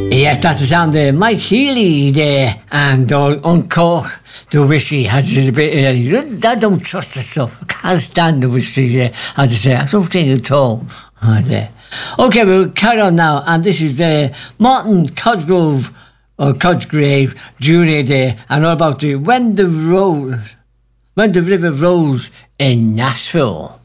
Yes, that's the sound of Mike Healy there, and on Cork, the whiskey has a bit early. I don't trust the stuff. I can't stand the whiskey there. As I say, I don't think at all. Okay, we'll carry on now, and this is Martin Cosgrove, or Cosgrave Jr. there, and all about When the River Rose in Nashville.